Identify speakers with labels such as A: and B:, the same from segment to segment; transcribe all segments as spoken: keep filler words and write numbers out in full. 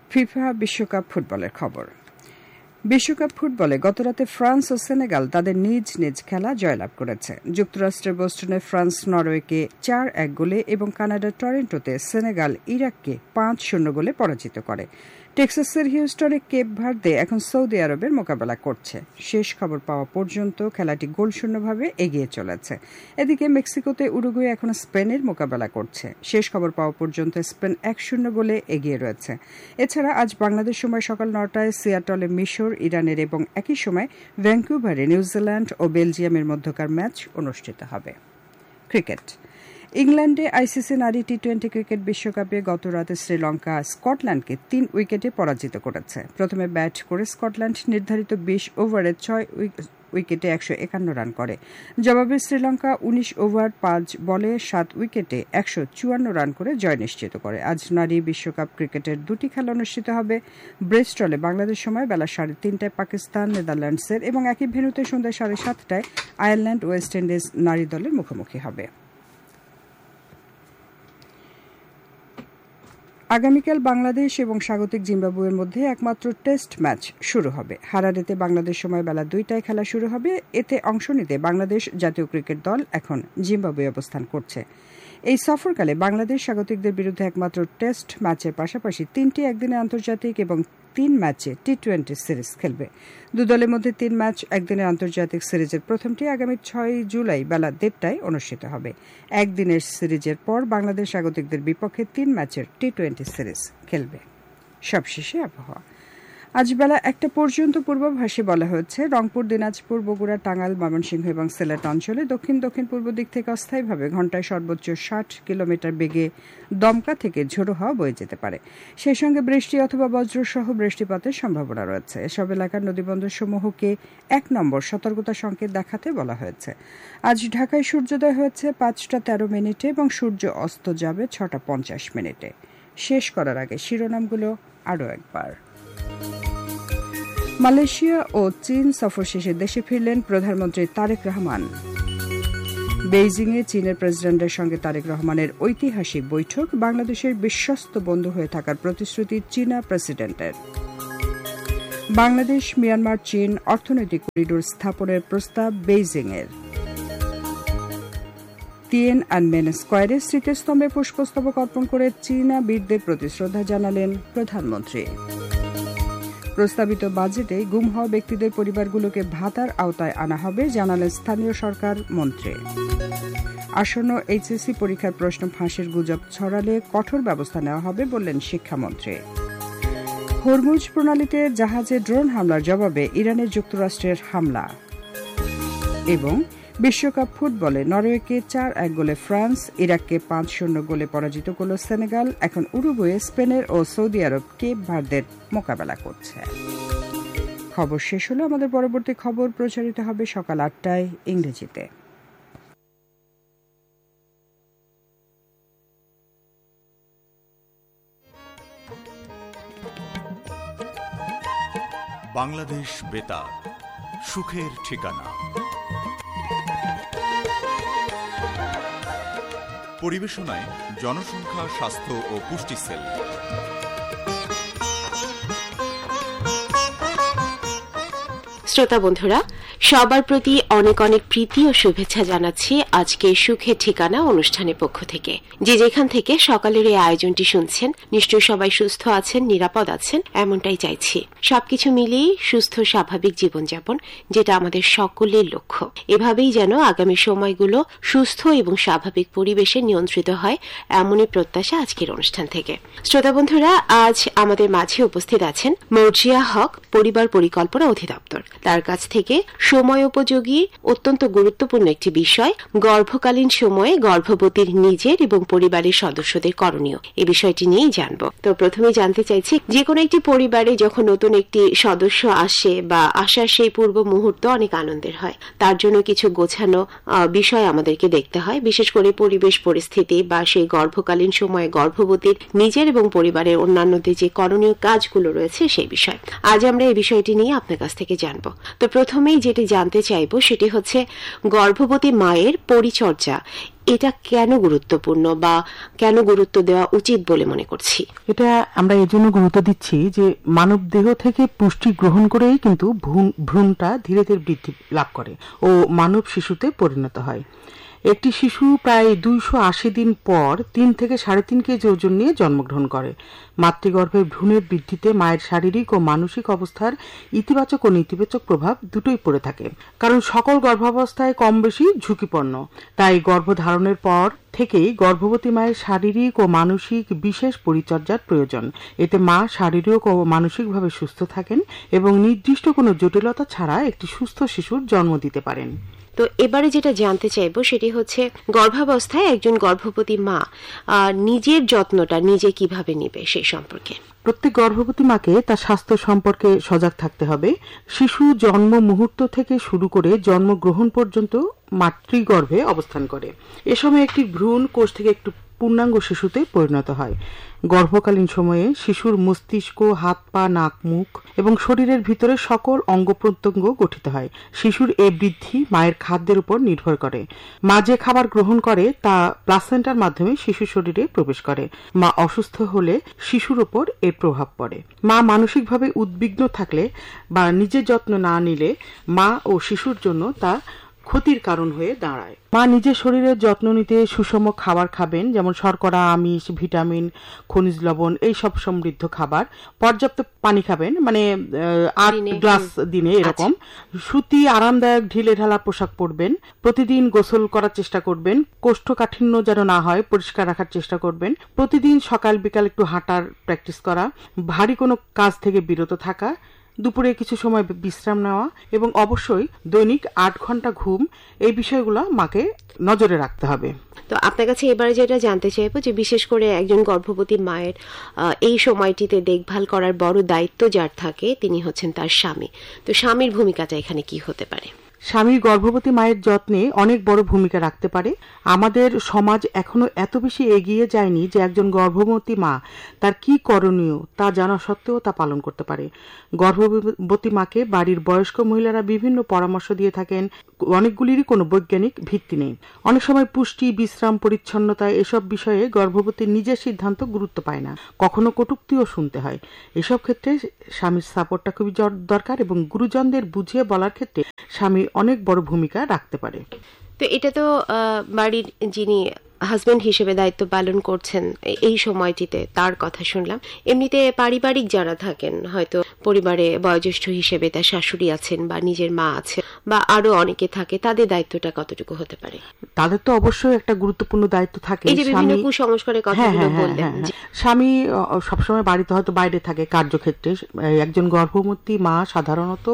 A: FIFA বিশ্বকাপ ফুটবলের খবর। বিশ্বকাপ ফুটবলে গতরাতে ফ্রান্স ও সেনেগাল তাদের নিজ নিজ খেলা জয়লাভ করেছে। যুক্তরাষ্ট্রের বোস্টনে ফ্রান্স নরওয়েকে চার এক গোলে এবং কানাডার টরন্টোতে সেনেগাল ইরাককে পাঁচ শূন্য গোলে পরাজিত করে। টেক্সাসের হিউস্টনে কেপ ভার্দে এখন সৌদি আরবের মোকাবেলা করছে। শেষ খবর পাওয়া পর্যন্ত খেলাটি গোলশূন্যভাবে এগিয়ে চলেছে। এদিকে মেক্সিকোতে উরুগুয়ে এখন স্পেনের মোকাবেলা করছে। শেষ খবর পাওয়া পর্যন্ত স্পেন এক শূন্য গোলে এগিয়ে রয়েছে। এছাড়া আজ বাংলাদেশ সময় সকাল নটায় সিয়াটলে মিশর ইরানের এবং একই সময় ভ্যাঙ্কুভারে নিউজিল্যান্ড ও বেলজিয়ামের মধ্যকার ম্যাচ অনুষ্ঠিত হবে। ক্রিকেট। ইংল্যান্ডে আইসিসি নারী টি টোয়েন্টি ক্রিকেট বিশ্বকাপে গতরাতে শ্রীলঙ্কা স্কটল্যান্ডকে তিন উইকেটে পরাজিত করেছে। প্রথমে ব্যাট করে স্কটল্যান্ড নির্ধারিত বিশ ওভারে ছয় উইকেটে একশো একান্ন রান করে। জবাবে শ্রীলঙ্কা উনিশ ওভার পাঁচ বলে সাত উইকেটে একশো চুয়ান্ন রান করে জয় নিশ্চিত করে। আজ নারী বিশ্বকাপ ক্রিকেটের দুটি খেলা অনুষ্ঠিত হবে। ব্রেস্টলে বাংলাদেশ সময় বেলা সাড়ে তিনটায় পাকিস্তান নেদারল্যান্ডসের এবং একই ভেন্যুতে সন্ধ্যা সাড়ে সাতটায় আয়ারল্যান্ড ওয়েস্ট ইন্ডিজ নারী দলের মুখোমুখি হবে। আগামীকাল বাংলাদেশ এবং স্বাগতিক জিম্বাবুয়ের মধ্যে একমাত্র টেস্ট ম্যাচ শুরু হবে। হারারেতে বাংলাদেশ সময় বেলা দুইটায় খেলা শুরু হবে। এতে অংশ নিতে বাংলাদেশ জাতীয় ক্রিকেট দল এখন জিম্বাবুয়ে অবস্থান করছে। এই সফরকালে বাংলাদেশ স্বাগতিকদের বিরুদ্ধে একমাত্র টেস্ট ম্যাচের পাশাপাশি তিনটি একদিনের আন্তর্জাতিক এবং তিন ম্যাচে টি টোয়েন্টি সিরিজ খেলবে। দুদলের মধ্যে তিন ম্যাচ একদিনের আন্তর্জাতিক সিরিজের প্রথমটি আগামী ছয় জুলাই বেলা দেড়টায় অনুষ্ঠিত হবে। একদিনের সিরিজের পর বাংলাদেশ স্বাগতিকদের বিপক্ষে তিন ম্যাচের টি টোয়েন্টি সিরিজ খেলবে। সবশেষে আবহাওয়া। আজ বেলা একটা পর্যন্ত পূর্বাভাসে বলা হয়েছে রংপুর, দিনাজপুর, বগুড়া, টাঙ্গাইল, ময়মনসিংহ এবং সিলেট অঞ্চলে দক্ষিণ দক্ষিণ পূর্ব দিক থেকে অস্থায়ীভাবে ঘণ্টায় সর্বোচ্চ ষাট কিলোমিটার বেগে দমকা থেকে ঝোড়ো হাওয়া বয়ে যেতে পারে। সেই সঙ্গে বৃষ্টি অথবা বজ্রসহ বৃষ্টিপাতের সম্ভাবনা রয়েছে। এসব এলাকার নদীবন্দরসমূহকে এক নম্বর সতর্কতা সংকেত দেখাতে বলা হয়েছে। আজ ঢাকায় সূর্যোদয় হয়েছে পাঁচটা তেরো মিনিটে এবং সূর্য অস্ত যাবে ছটা পঞ্চাশ মিনিটে। শেষ করার আগে শিরোনামগুলো আরও একবার। মালয়েশিয়া ও চীন সফর শেষে দেশে ফিরলেন প্রধানমন্ত্রী তারেক রহমান। বেইজিংয়ে চীনের প্রেসিডেন্টের সঙ্গে তারেক রহমানের ঐতিহাসিক বৈঠক, বাংলাদেশের বিশ্বস্ত বন্ধু হয়ে থাকার প্রতিশ্রুতি চীনা প্রেসিডেন্টের। বাংলাদেশ মিয়ানমার চীন অর্থনৈতিক করিডোর স্থাপনের প্রস্তাব বেইজিংয়ের। তিয়েনআনমেন স্কয়ারে স্মৃতিস্তম্ভে পুষ্পস্তবক অর্পণ করে চীনা বীরদের প্রতি শ্রদ্ধা জানালেন প্রধানমন্ত্রী। প্রস্তাবিত বাজেটে গুম হওয়া ব্যক্তিদের পরিবারগুলোকে ভাতার আওতায় আনা হবে, জানালেন স্থানীয় সরকার মন্ত্রী। আসন্ন এইচএসসি পরীক্ষার প্রশ্ন ফাঁসের গুজব ছড়ালে কঠোর ব্যবস্থা নেওয়া হবে বললেন শিক্ষামন্ত্রী। হরমুজ প্রণালীতে জাহাজে ড্রোন হামলার জবাবে ইরানের যুক্তরাষ্ট্রের হামলা। এবং বিশ্বকাপ ফুটবলে নরওয়েকে চার এক গোলে ফ্রান্স, ইরাককে পাঁচ শূন্য গোলে পরাজিত করল সেনেগাল। এখন উরুগুয়ে স্পেনের ও সৌদি আরব কেপ ভার্দের মোকাবেলা করছে। খবর শেষ হলো। আমাদের পরবর্তী খবর প্রচারিত হবে সকাল আটটায় ইংরেজিতে।
B: বাংলাদেশ বেতার, সুখের ঠিকানা। পরিবেশনায় জনসংখ্যা, স্বাস্থ্য ও পুষ্টি সেল।
C: শ্রোতা বন্ধুরা, সবার প্রতি অনেক অনেক প্রীতি ও শুভেচ্ছা জানাচ্ছি আজকে সুখের ঠিকানা অনুষ্ঠানের পক্ষ থেকে। যে যেখান থেকে সকালের এই আয়োজনটি শুনছেন, নিশ্চয়ই সবাই সুস্থ আছেন, নিরাপদ আছেন, এমনটাই চাইছি। সবকিছু মিলিয়ে সুস্থ স্বাভাবিক জীবনযাপন, যেটা আমাদের সকলের লক্ষ্য। এভাবেই যেন আগামী সময়গুলো সুস্থ এবং স্বাভাবিক পরিবেশে নিয়ন্ত্রিত হয়, এমনই প্রত্যাশা আজকের অনুষ্ঠান থেকে। শ্রোতা বন্ধুরা, আজ আমাদের মাঝে উপস্থিত আছেন মর্জিয়া হক, পরিবার পরিকল্পনা অধিদপ্তর। তার কাছ থেকে সময় উপযোগী অত্যন্ত গুরুত্বপূর্ণ একটি বিষয়, গর্ভকালীন সময়ে গর্ভবতীর নিজের এবং পরিবারের সদস্যদের করণীয়, এই বিষয়টি নিয়েই জানব। তো প্রথমে জানতে চাইছি, যে কোনো একটি পরিবারে যখন নতুন একটি সদস্য আসে বা আসার সেই পূর্ব মুহূর্ত অনেক আনন্দের হয়, তার জন্য কিছু গোছানো বিষয় আমাদেরকে দেখতে হয়, বিশেষ করে পরিবেশ পরিস্থিতি বা সেই গর্ভকালীন সময়ে গর্ভবতীর নিজের এবং পরিবারের অন্যান্যদের যে করণীয় কাজগুলো রয়েছে সেই বিষয়। আজ আমরা এই বিষয়টি নিয়ে আপনার কাছ থেকে জানবো। তো প্রথমেই যেটি জানতে চাইব সেটি হচ্ছে গর্ভবতী মায়ের পরিচর্যা, এটা কেন গুরুত্বপূর্ণ বা কেন গুরুত্ব দেওয়া উচিত বলে মনে করছি?
D: এটা আমরা এজন্য গুরুত্ব দিচ্ছি যে মানব দেহ থেকে পুষ্টি গ্রহণ করেই কিন্তু ভ্রূণটা ধীরে ধীরে বৃদ্ধি লাভ করে ও মানব শিশুতে পরিণত হয়। একটি শিশু প্রায় দুইশো আশি দিন পর তিন থেকে সাড়ে তিন কেজি ওজন নিয়ে জন্মগ্রহণ করে। মাতৃগর্ভের ভ্রূণের বৃদ্ধিতে মায়ের শারীরিক ও মানসিক অবস্থার ইতিবাচক ও নেতিবাচক প্রভাব দুটোই পড়ে থাকে, কারণ সকল গর্ভাবস্থায় কম বেশি ঝুঁকিপূর্ণ। তাই গর্ভধারণের পর থেকেই গর্ভবতী মায়ের শারীরিক ও মানসিক বিশেষ পরিচর্যার প্রয়োজন। এতে মা শারীরিক ও মানসিকভাবে সুস্থ থাকেন এবং নির্দিষ্ট কোনো জটিলতা ছাড়া একটি সুস্থ শিশুর জন্ম দিতে পারেন।
C: তো এবারে যেটা জানতে চাইবো সেটি হচ্ছে গর্ভাবস্থায় একজন গর্ভবতী মা নিজের যত্নটা নিজে কিভাবে নেবে সেই সম্পর্কে।
D: প্রত্যেক গর্ভবতী মাকে তার স্বাস্থ্য সম্পর্কে সজাগ থাকতে হবে। শিশু জন্ম মুহূর্ত থেকে শুরু করে জন্মগ্রহণ পর্যন্ত মাতৃগর্ভে অবস্থান করে। এ সময় একটি ভ্রূণ কোষ থেকে একটু পূর্ণাঙ্গ শিশুতে পরিণত হয়। গর্ভকালীন সময়ে শিশুর মস্তিষ্ক, হাত পা, নাক, মুখ এবং শরীরের ভিতরে সকল অঙ্গ প্রত্যঙ্গ গঠিত হয়। শিশুর এ বৃদ্ধি মায়ের খাদ্যের উপর নির্ভর করে। মা যে খাবার গ্রহণ করে তা প্লাসেন্টার মাধ্যমে শিশুর শরীরে প্রবেশ করে। মা অসুস্থ হলে শিশুর উপর এর প্রভাব পড়ে। মা মানসিকভাবে উদ্বিগ্ন থাকলে বা নিজের যত্ন না নিলে মা ও শিশুর জন্য তা ক্ষতির কারণ হয়ে দাঁড়ায়। মা নিজের শরীরের যত্ন নিতে সুষম খাবার খাবেন, যেমন শর্করা, আমিষ, ভিটামিন, খনিজ লবণ এই সব সমৃদ্ধ খাবার। পর্যাপ্ত পানি খাবেন, মানে আট গ্লাস দিনে এরকম। সুতি আরামদায়ক ঢিলে ঢালা পোশাক পরবেন। প্রতিদিন গোসল করার চেষ্টা করবেন। কোষ্ঠকাঠিন্য যেন না হয় পরিষ্কার রাখার চেষ্টা করবেন। প্রতিদিন সকাল বিকাল একটু হাঁটার প্র্যাকটিস করা। ভারী কোনো কাজ থেকে বিরত থাকা। দুপুরে কিছু সময় বিশ্রাম নেওয়া এবং অবশ্যই দৈনিক আট ঘন্টা ঘুম, এই বিষয়গুলো মাকে নজরে রাখতে হবে।
C: তো আপনার কাছে এবারে যেটা জানতে চাইবো যে বিশেষ করে একজন গর্ভবতী মায়ের এই সময়টিতে দেখভাল করার বড় দায়িত্ব যার থাকে তিনি হচ্ছেন তার স্বামী। তো স্বামীর ভূমিকাটা এখানে কি হতে পারে?
D: স্বামী গর্ভবতী মায়ের যত্নে অনেক বড় ভূমিকা রাখতে পারে। আমাদের সমাজ এখনো এত বেশি এগিয়ে যায়নি যে একজন গর্ভবতী মা তার কি করণীয় তা জানা সত্ত্বেও তা পালন করতে পারে। গর্ভবতী মাকে বাড়ির বয়স্ক মহিলারা বিভিন্ন পরামর্শ দিয়ে থাকেন, অনেকগুলিরই কোনো বৈজ্ঞানিক ভিত্তি নেই। অনেক সময় পুষ্টি, বিশ্রাম, পরিচ্ছন্নতা এসব বিষয়ে গর্ভবতীর নিজের সিদ্ধান্ত গুরুত্ব পায় না, কখনো কটূক্তিও শুনতে হয়। এসব ক্ষেত্রে স্বামীর সাপোর্টটা খুবই দরকার এবং গুরুজনদের বুঝিয়ে বলার ক্ষেত্রে স্বামী অনেক বড় ভূমিকা রাখতে পারে।
C: তো এটা তো বাড়ির যিনি হাজবেন্ড হিসেবে দায়িত্ব পালন করছেন এই সময়টিতে তার কথা শুনলাম। এমনিতে পারিবারিক যারা থাকেন, হয়তো পরিবারে বয়োজ্যেষ্ঠ হিসেবে তার শাশুড়ি আছেন বা নিজের মা আছে বা আরো অনেকে থাকে, তাদের দায়িত্বটা কতটুকু হতে পারে?
D: তাদের তো অবশ্যই একটা গুরুত্বপূর্ণ দায়িত্ব থাকে।
C: এই যে বিভিন্ন কুসংস্কারের কথাগুলো বললেন,
D: স্বামী সবসময় বাড়িতে হয়তো বাইরে থাকে কার্যক্ষেত্রে। একজন গর্ভবতী মা সাধারণত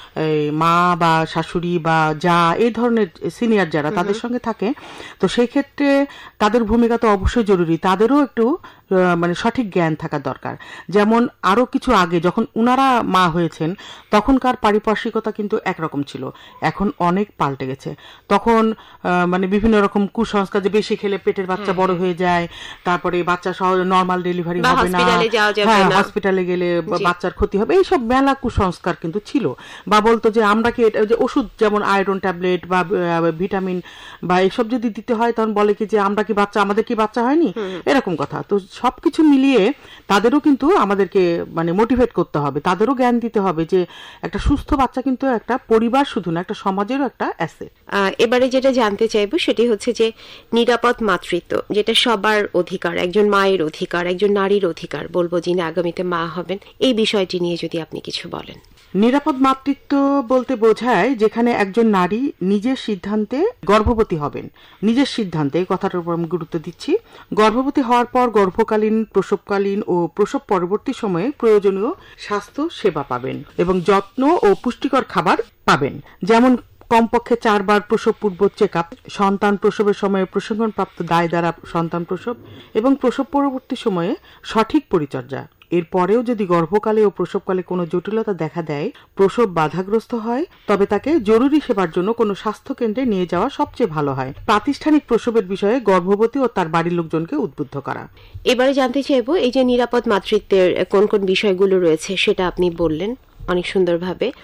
D: মা বা শাশুড়ি বা যা এই ধরনের সিনিয়র যারা তাদের সঙ্গে থাকে, তো সেই ক্ষেত্রে তাদের ভূমিকা তো অবশ্যই জরুরি। তাদেরও একটু মানে সঠিক জ্ঞান থাকা দরকার। যেমন আরো কিছু আগে যখন উনারা মা হয়েছেন তখনকার পারিপার্শ্বিকতা কিন্তু একরকম ছিল, এখন অনেক পাল্টে গেছে। তখন মানে বিভিন্ন রকম কুসংস্কার, যে বেশি খেলে পেটের বাচ্চা বড় হয়ে যায়, তারপরে বাচ্চা সহজে নর্মাল ডেলিভারি হবে না, হ্যাঁ হসপিটালে গেলে বাচ্চার ক্ষতি হবে, এইসব মেলা কুসংস্কার কিন্তু ছিল। বা বলতো যে আমরা কি যে ওষুধ যেমন আয়রন ট্যাবলেট বা ভিটামিন বা এইসব যদি দিতে হয় তখন বলে কি যে আমরা কি বাচ্চা, আমাদের কি বাচ্চা হয়নি, এরকম কথা। তো সবকিছু মিলিয়ে তাদেরও কিন্তু আমাদেরকে মানে মোটিভেট করতে হবে, তাদেরও জ্ঞান দিতে হবে যে একটা সুস্থ বাচ্চা কিন্তু একটা পরিবার শুধু না, একটা সমাজেরও একটা অ্যাসেট।
C: এবারে যেটা জানতে চাইবো সেটি হচ্ছে যে নিরাপদ মাতৃত্ব, যেটা সবার অধিকার, একজন মায়ের অধিকার, একজন নারীর অধিকার বলবো যিনি আগামীতে মা হবেন, এই বিষয়টি নিয়ে যদি আপনি কিছু বলেন।
D: নিরাপদ মাতৃত্ব বলতে বোঝায় যেখানে একজন নারী নিজের সিদ্ধান্তে গর্ভবতী হবেন। নিজের সিদ্ধান্তে, এই কথাটার উপর আমি গুরুত্ব দিচ্ছি। গর্ভবতী হওয়ার পর গর্ভকালীন, প্রসবকালীন ও প্রসব পরবর্তী সময়ে প্রয়োজনীয় স্বাস্থ্য সেবা পাবেন এবং যত্ন ও পুষ্টিকর খাবার পাবেন। যেমন কমপক্ষে চারবার প্রসব পূর্ব চেক আপ, সন্তান প্রসবের সময়ে প্রসঙ্গনপ্রাপ্ত দায় দ্বারা সন্তান প্রসব এবং প্রসব পরবর্তী সময়ে সঠিক পরিচর্যা। এরপরেও যদি গর্ভকালে ও প্রসবকালে কোনো জটিলতা দেখা দেয়, প্রসব বাধাগ্রস্ত হয়, তবে তাকে জরুরি সেবার জন্য কোনো স্বাস্থ্য কেন্দ্রে নিয়ে যাওয়া সবচেয়ে ভালো হয়। প্রাতিষ্ঠানিক প্রসবের বিষয়ে গর্ভবতী ও তার বাড়ির লোকজনকে উদ্বুদ্ধ করা।
C: এবারে জানতে চাইবো এই যে নিরাপদ মাতৃত্বের কোন কোন বিষয়গুলো রয়েছে সেটা আপনি বললেন অনেক সুন্দরভাবে।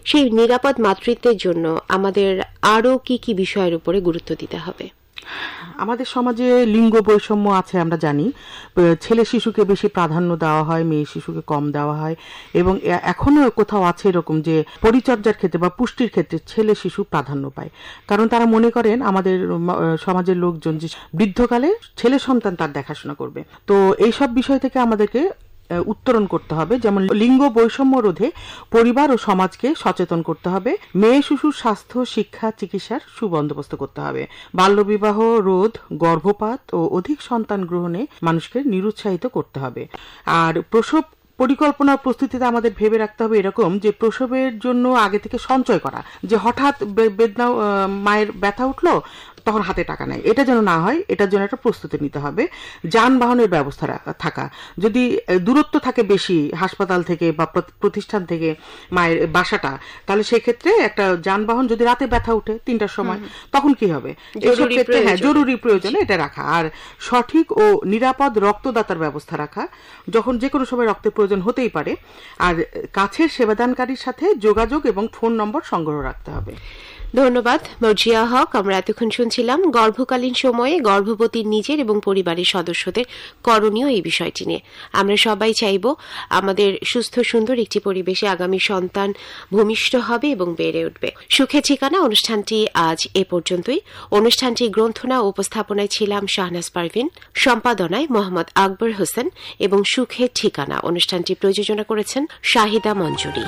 C: সেই নিরাপদ মাতৃত্বের জন্য আমাদের আরো কি কি বিষয়ের উপরে গুরুত্ব দিতে হবে?
D: আমাদের সমাজে লিঙ্গ বৈষম্য আছে, আমরা জানি। ছেলে শিশুকে বেশি প্রাধান্য দেওয়া হয়, মেয়ে শিশুকে কম দেওয়া হয়, এবং এখনো কোথাও আছে এরকম যে পরিচর্যার ক্ষেত্রে বা পুষ্টির ক্ষেত্রে ছেলে শিশু প্রাধান্য পায়, কারণ তারা মনে করেন আমাদের সমাজের লোকজন যে বৃদ্ধকালে ছেলে সন্তান তার দেখাশোনা করবে। তো এইসব বিষয় থেকে আমাদেরকে উত্তরণ করতে হবে। যেমন লিঙ্গ বৈষম্য রোধে পরিবার ও সমাজকে সচেতন করতে হবে, মেয়ে শিশুর স্বাস্থ্য, শিক্ষা, চিকিৎসার সুবন্দোবস্ত করতে হবে, বাল্যবিবাহ রোধ, গর্ভপাত ও অধিক সন্তান গ্রহণে মানুষকে নিরুৎসাহিত করতে হবে। আর প্রসব পরিকল্পনার প্রস্তুতিতে আমাদের ভেবে রাখতে হবে এরকম যে প্রসবের জন্য আগে থেকে সঞ্চয় করা, যে হঠাৎ বেদনা মায়ের ব্যথা উঠলো তখন হাতে টাকা নেই, এটা যেন না হয়, এটার জন্য একটা প্রস্তুতি নিতে হবে। যানবাহনের ব্যবস্থা থাকা, যদি দূরত্ব থাকে বেশি হাসপাতাল থেকে বা প্রতিষ্ঠান থেকে মায়ের বাসাটা, তাহলে সেক্ষেত্রে একটা যানবাহন, যদি রাতে ব্যথা উঠে তিনটার সময় তখন কি হবে, এইসব ক্ষেত্রে হ্যাঁ জরুরি প্রয়োজনে এটা রাখা। আর সঠিক ও নিরাপদ রক্তদাতার ব্যবস্থা রাখা, যখন যে কোনো সময় রক্তের প্রয়োজন হতেই পারে। আর কাছের সেবাদানকারীর সাথে যোগাযোগ এবং ফোন নম্বর সংগ্রহ রাখতে হবে।
C: ধন্যবাদ মর্জিয়া হক। আমরা এতক্ষণ শুনছিলাম গর্ভকালীন সময়ে গর্ভবতীর নিজের এবং পরিবারের সদস্যদের করণীয় এই বিষয়টি নিয়ে। আমরা সবাই চাইব আমাদের সুস্থ সুন্দর একটি পরিবেশে আগামী সন্তান ভূমিষ্ঠ হবে এবং বেড়ে উঠবে। সুখে ঠিকানা অনুষ্ঠানটি আজ এ পর্যন্তই। অনুষ্ঠানটি গ্রন্থনা ও উপস্থাপনায় ছিলাম শাহনাজ পারভিন, সম্পাদনায় মোহাম্মদ আকবর হোসেন এবং সুখে ঠিকানা অনুষ্ঠানটি প্রযোজনা করেছেন শাহিদা মঞ্জুরি।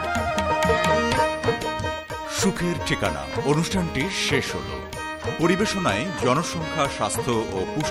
B: সুখের ঠিকানা অনুষ্ঠানটি শেষ হল। পরিবেশনায় জনসংখ্যা, স্বাস্থ্য ও পুষ্টি